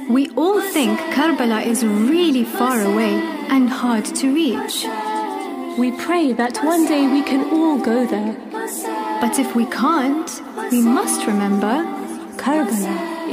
We all think Karbala is really far away and hard to reach. We pray that one day we can all go there. But if we can't, we must remember Karbala.